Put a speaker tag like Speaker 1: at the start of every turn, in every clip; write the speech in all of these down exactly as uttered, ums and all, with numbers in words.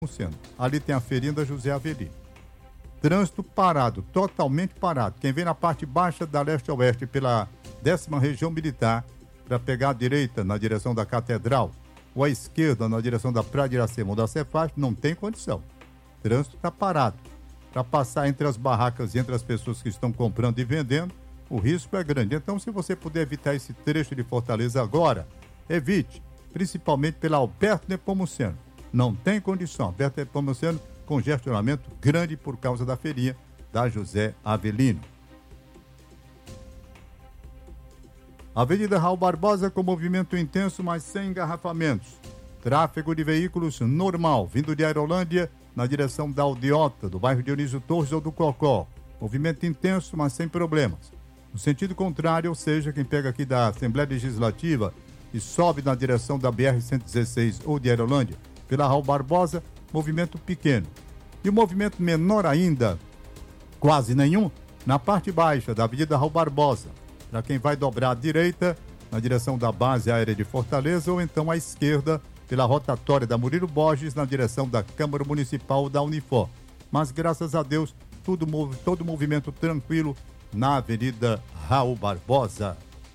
Speaker 1: Nepomuceno. Ali tem a feirinha da José Avelino. Trânsito parado, totalmente parado. Quem vem na parte baixa da leste a oeste pela décima região militar para pegar a direita na direção da Catedral ou a esquerda na direção da Praia de Iracema ou da Cefaz, não tem condição. Trânsito está parado. Para passar entre as barracas e entre as pessoas que estão comprando e vendendo, o risco é grande. Então, se você puder evitar esse trecho de Fortaleza agora, evite, principalmente pela Alberto Nepomuceno. Não tem condição. Alberto Nepomuceno, congestionamento grande por causa da feirinha da José Avelino. Avenida Raul Barbosa com movimento intenso, mas sem engarrafamentos. Tráfego de veículos normal, vindo de Aerolândia na direção da Aldeota, do bairro Dionísio Torres ou do Cocó. Movimento intenso, mas sem problemas. No sentido contrário, ou seja, quem pega aqui da Assembleia Legislativa e sobe na direção da B R cento e dezesseis ou de Aerolândia, pela Raul Barbosa, movimento pequeno. E o movimento menor ainda, quase nenhum, na parte baixa da Avenida Raul Barbosa, para quem vai dobrar à direita, na direção da base aérea de Fortaleza, ou então à esquerda, pela rotatória da Murilo Borges, na direção da Câmara Municipal da Unifor. Mas, graças a Deus, tudo, todo movimento tranquilo na Avenida Raul Barbosa.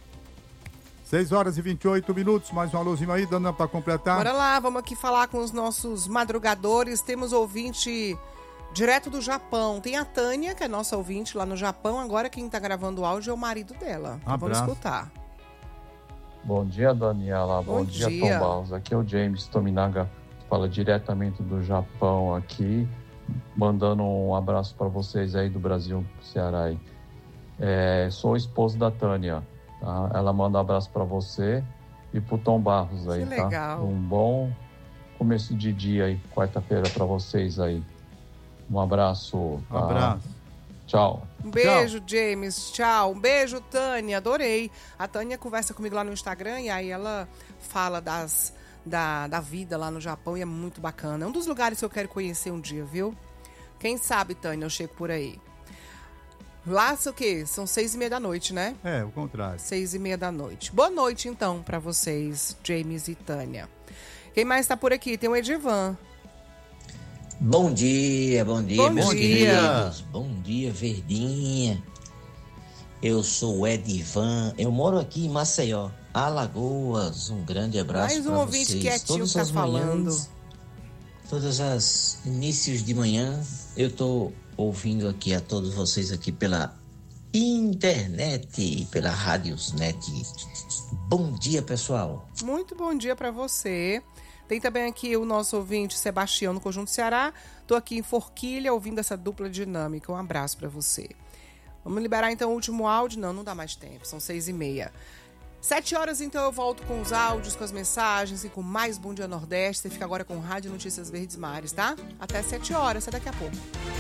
Speaker 1: seis horas e vinte e oito minutos, mais um alôzinho aí, dando para completar.
Speaker 2: Bora lá, vamos aqui falar com os nossos madrugadores. Temos ouvinte direto do Japão. Tem a Tânia, que é nossa ouvinte lá no Japão. Agora quem tá gravando o áudio é o marido dela.
Speaker 1: Um
Speaker 2: vamos escutar.
Speaker 3: Bom dia, Daniela. Bom,
Speaker 2: Bom
Speaker 3: dia,
Speaker 2: dia.
Speaker 3: Tom Barros. Aqui é o James Tominaga, que fala diretamente do Japão aqui, mandando um abraço para vocês aí do Brasil, Ceará aí. É, sou esposo da Tânia, tá? Ela manda um abraço para você e pro Tom Barros aí,
Speaker 2: Que
Speaker 3: tá?
Speaker 2: legal.
Speaker 3: Um bom começo de dia aí, quarta-feira para vocês aí. Um abraço. Tá?
Speaker 1: Um abraço.
Speaker 3: Tchau.
Speaker 2: Um beijo, Tchau. James. Tchau. Um beijo, Tânia. Adorei. A Tânia conversa comigo lá no Instagram e aí ela fala das, da, da vida lá no Japão e é muito bacana. É um dos lugares que eu quero conhecer um dia, viu? Quem sabe, Tânia, eu chego por aí. Lá, são o quê? São seis e meia da noite, né?
Speaker 1: É, o contrário.
Speaker 2: Seis e meia da noite. Boa noite, então, pra vocês, James e Tânia. Quem mais tá por aqui? Tem o Edivan.
Speaker 4: Bom dia, bom dia,
Speaker 2: Bom
Speaker 4: meus
Speaker 2: dia.
Speaker 4: queridos. Bom dia, Verdinha. Eu sou o Edivan. Eu moro aqui em Maceió, Alagoas. Um grande abraço
Speaker 2: Mais um
Speaker 4: para
Speaker 2: ouvinte
Speaker 4: vocês.
Speaker 2: quietinho
Speaker 4: Todas
Speaker 2: tá
Speaker 4: as
Speaker 2: falando.
Speaker 4: manhãs, todas as inícios de manhã, eu tô ouvindo aqui a todos vocês aqui pela internet, pela Radiosnet. Bom dia, pessoal.
Speaker 2: Muito bom dia pra você. Tem também aqui o nosso ouvinte Sebastião no Conjunto Ceará. Tô aqui em Forquilha ouvindo essa dupla dinâmica. Um abraço pra você. Vamos liberar então o último áudio? Não, não dá mais tempo. São seis e meia. Sete horas então eu volto com os áudios, com as mensagens e com mais Bom Dia Nordeste. Você fica agora com Rádio Notícias Verdes Mares, tá? Até sete horas, até daqui a pouco.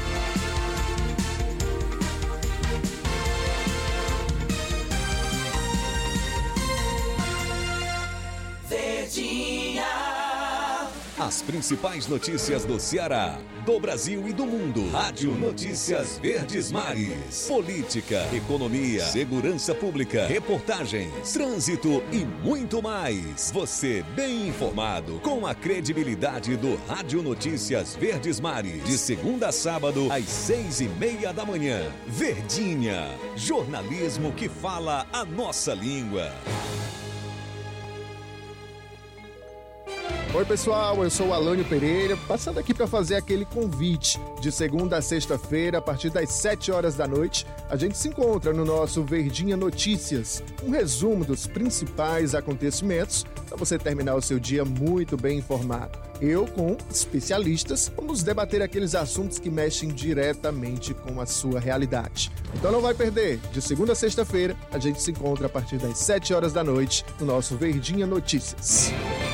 Speaker 5: Verdinha. As principais notícias do Ceará, do Brasil e do mundo. Rádio Notícias Verdes Mares. Política, economia, segurança pública, reportagens, trânsito e muito mais. Você bem informado com a credibilidade do Rádio Notícias Verdes Mares. De segunda a sábado, às seis e meia da manhã. Verdinha. Jornalismo que fala a nossa língua.
Speaker 6: Oi pessoal, eu sou o Alânio Pereira, passando aqui para fazer aquele convite. De segunda a sexta-feira, a partir das sete horas da noite, a gente se encontra no nosso Verdinha Notícias, um resumo dos principais acontecimentos para você terminar o seu dia muito bem informado. Eu, com especialistas, vamos debater aqueles assuntos que mexem diretamente com a sua realidade. Então não vai perder, de segunda a sexta-feira, a gente se encontra a partir das sete horas da noite no nosso Verdinha Notícias.